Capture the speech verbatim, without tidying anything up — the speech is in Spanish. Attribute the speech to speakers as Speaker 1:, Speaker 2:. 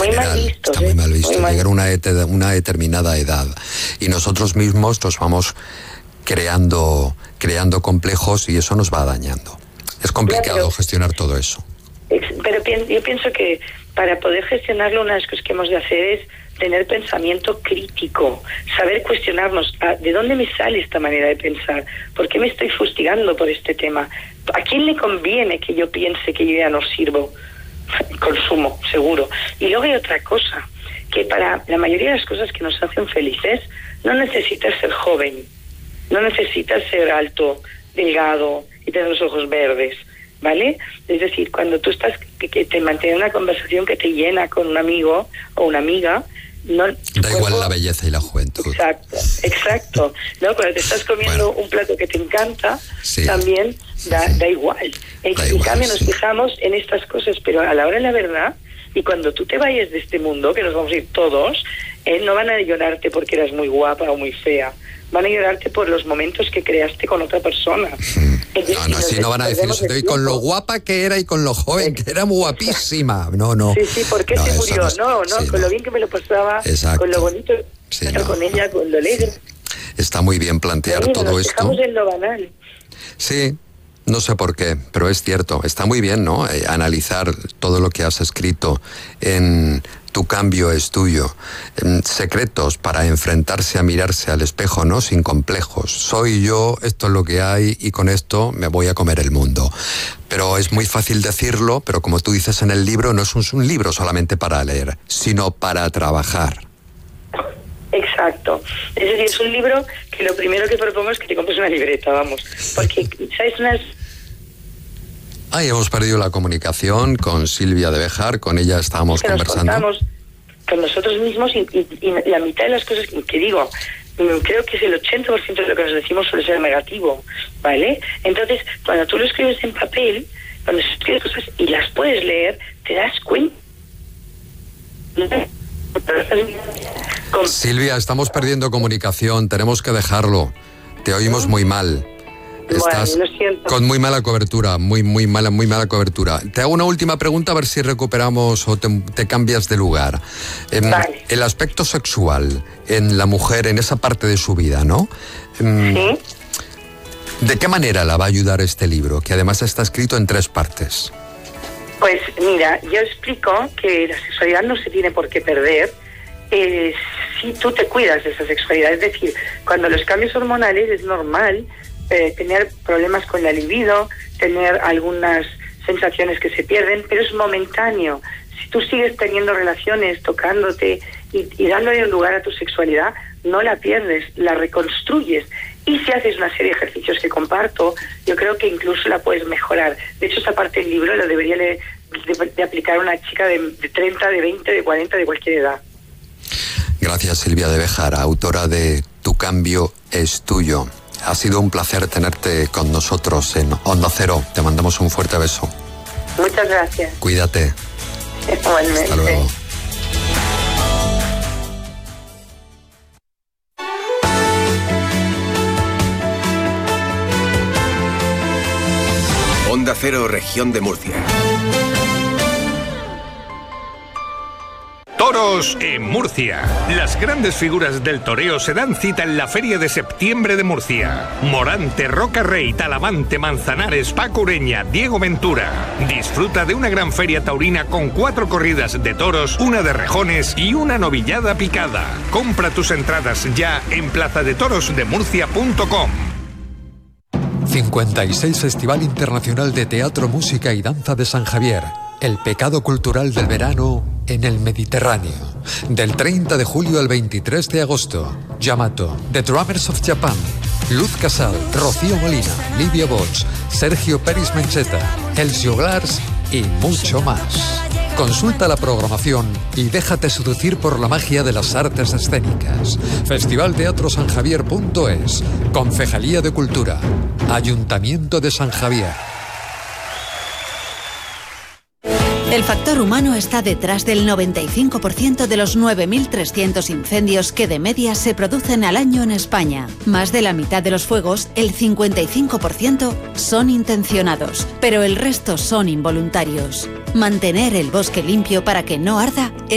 Speaker 1: general.
Speaker 2: Muy mal visto,
Speaker 1: está muy mal visto.
Speaker 2: Muy mal.
Speaker 1: Llegar a una, et- una determinada edad. Y nosotros mismos nos vamos creando, creando complejos y eso nos va dañando. Es complicado
Speaker 2: pero,
Speaker 1: gestionar todo eso.
Speaker 2: Pero yo pienso que para poder gestionarlo, una de las cosas que hemos de hacer es tener pensamiento crítico, saber cuestionarnos de dónde me sale esta manera de pensar, por qué me estoy fustigando por este tema, a quién le conviene que yo piense que yo ya no sirvo, consumo, seguro. Y luego hay otra cosa, que para la mayoría de las cosas que nos hacen felices, no necesitas ser joven, no necesitas ser alto, delgado y tener los ojos verdes, ¿vale? Es decir, cuando tú estás, que, que te mantiene una conversación que te llena con un amigo o una amiga, no,
Speaker 1: da
Speaker 2: cuerpo,
Speaker 1: igual la belleza y la juventud.
Speaker 2: Exacto, exacto. ¿No? Cuando te estás comiendo bueno, un plato que te encanta, sí, también da, da igual. En,
Speaker 1: da
Speaker 2: en
Speaker 1: igual,
Speaker 2: cambio nos
Speaker 1: sí.
Speaker 2: fijamos en estas cosas, pero a la hora de la verdad, y cuando tú te vayas de este mundo, que nos vamos a ir todos, eh, no van a llorarte porque eras muy guapa o muy fea, van a llorarte por los momentos que creaste con otra persona. Entonces,
Speaker 1: no, no, si no van a decir eso, y con lo guapa que era y con lo joven que era muy guapísima. No, no.
Speaker 2: Sí, sí, ¿por qué
Speaker 1: no,
Speaker 2: se murió? No, no, no
Speaker 1: sí,
Speaker 2: con
Speaker 1: no.
Speaker 2: lo bien que me lo pasaba,
Speaker 1: exacto.
Speaker 2: con lo bonito
Speaker 1: sí,
Speaker 2: estar
Speaker 1: no.
Speaker 2: con ella, con lo alegre.
Speaker 1: Está muy bien plantear
Speaker 2: sí,
Speaker 1: todo
Speaker 2: nos
Speaker 1: esto.
Speaker 2: Estamos en lo banal.
Speaker 1: Sí. No sé por qué, pero es cierto. Está muy bien, ¿no? Eh, analizar todo lo que has escrito en Tu cambio es tuyo. Eh, secretos para enfrentarse a mirarse al espejo, ¿no? Sin complejos. Soy yo, esto es lo que hay y con esto me voy a comer el mundo. Pero es muy fácil decirlo, pero como tú dices en el libro, no es un, un libro solamente para leer, sino para trabajar.
Speaker 2: Exacto. Es decir, es un libro que lo primero que propongo es que te compres una libreta, vamos. Porque, ¿sabes? Unas...
Speaker 1: Ahí hemos perdido la comunicación con Silvia de Béjar, con ella estábamos
Speaker 2: que
Speaker 1: conversando.
Speaker 2: Nos contamos con nosotros mismos y, y, y la mitad de las cosas que, que digo, creo que es el ochenta por ciento de lo que nos decimos suele ser negativo, ¿vale? Entonces, cuando tú lo escribes en papel, cuando escribes cosas y las puedes leer, te das cuenta.
Speaker 1: Silvia, estamos perdiendo comunicación, tenemos que dejarlo. Te oímos muy mal. Estás
Speaker 2: bueno, lo siento.
Speaker 1: Con muy mala cobertura, muy, muy mala, muy mala cobertura. Te hago una última pregunta a ver si recuperamos o te, te cambias de lugar. En,
Speaker 2: vale.
Speaker 1: El aspecto sexual en la mujer, en esa parte de su vida, ¿no?
Speaker 2: Sí.
Speaker 1: ¿De qué manera la va a ayudar este libro, que además está escrito en tres partes?
Speaker 2: Pues mira, yo explico que la sexualidad no se tiene por qué perder eh, si tú te cuidas de esa sexualidad. Es decir, cuando los cambios hormonales es normal eh, tener problemas con la libido, tener algunas sensaciones que se pierden, pero es momentáneo. Si tú sigues teniendo relaciones, tocándote y, y dándole un lugar a tu sexualidad, no la pierdes, la reconstruyes. Y si haces una serie de ejercicios que comparto, yo creo que incluso la puedes mejorar. De hecho, esta parte del libro la debería de, de, de aplicar una chica de, de treinta, de veinte, de cuarenta, de cualquier edad.
Speaker 1: Gracias, Silvia de Béjar, autora de Tu cambio es tuyo. Ha sido un placer tenerte con nosotros en Onda Cero. Te mandamos un fuerte beso.
Speaker 2: Muchas gracias.
Speaker 1: Cuídate.
Speaker 2: Igualmente.
Speaker 1: Hasta luego.
Speaker 3: Onda Cero, Región de Murcia.
Speaker 4: Toros en Murcia. Las grandes figuras del toreo se dan cita en la Feria de Septiembre de Murcia. Morante, Roca Rey, Talavante, Manzanares, Paco Ureña, Diego Ventura. Disfruta de una gran feria taurina con cuatro corridas de toros, una de rejones y una novillada picada. Compra tus entradas ya en plaza de toros de murcia punto com.
Speaker 5: cincuenta y seis Festival Internacional de Teatro, Música y Danza de San Javier. El pecado cultural del verano en el Mediterráneo. Del treinta de julio al veintitrés de agosto. Yamato, The Drummers of Japan, Luz Casal, Rocío Molina, Livia Bosch, Sergio Peris Mencheta, Elcio Glars y mucho más. Consulta la programación y déjate seducir por la magia de las artes escénicas. festival teatro san javier punto es. Concejalía de Cultura. Ayuntamiento de San Javier.
Speaker 6: El factor humano está detrás del noventa y cinco por ciento de los nueve mil trescientos incendios que de media se producen al año en España. Más de la mitad de los fuegos, el cincuenta y cinco por ciento, son intencionados, pero el resto son involuntarios. Mantener el bosque limpio para que no arda